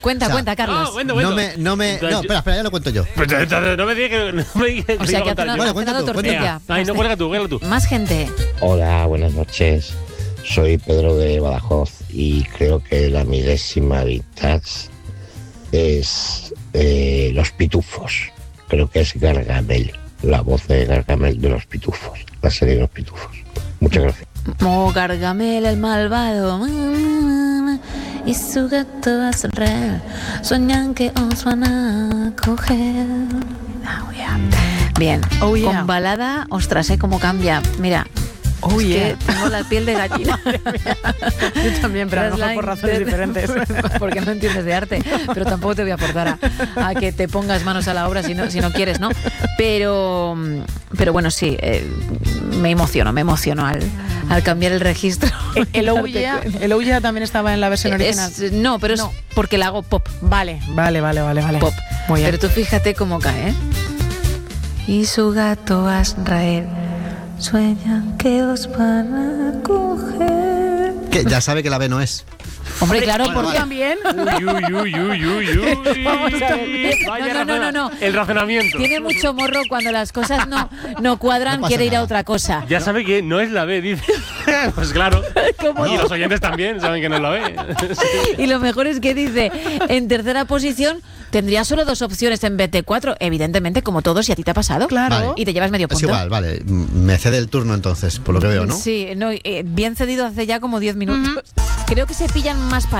Cuenta, Carlos. Espera, ya lo cuento yo. No me digas que... O sea, que ha cenado tortilla. Ay, no, cuelga tú. Más gente. Hola, buenas noches. Soy Pedro de Badajoz y creo que la milésima vintage es Los Pitufos. Creo que es Gargamel, la voz de Gargamel de Los Pitufos, la serie de Los Pitufos. Muchas gracias. Gargamel el malvado y su gato azul sueñan que os van a coger. Bien, con balada, ostras, cómo cambia. Mira, que tengo la piel de gallina. Yo también, pero a lo mejor por razones diferentes. Porque no entiendes de arte, pero tampoco te voy a forzar a que te pongas manos a la obra si no quieres, ¿no? Pero bueno, sí, me emociono al cambiar el registro. ¿El Oh Yeah también estaba en la versión original? No, pero es porque la hago pop. Vale. Pop. Muy bien. Pero tú fíjate cómo cae, ¿eh? Y su gato Azrael sueñan que os van a coger. Que ya sabe que la B no es. Hombre, claro, porque también. Uy. Vamos a ver. No. El razonamiento. Tiene mucho morro cuando las cosas no cuadran, quiere ir a otra cosa. Ya sabe que no es la B, dice. Pues claro. ¿Cómo Y no? los oyentes también saben que no es la B. Y lo mejor es que dice, en tercera posición tendría solo 2 opciones en vez de 4. Evidentemente, como todos, y a ti te ha pasado. Claro. Vale. Y te llevas medio punto. Es igual, vale. Me cede el turno entonces, por lo que veo, ¿no? Sí, bien cedido hace ya como 10 minutos. Creo que se pillan más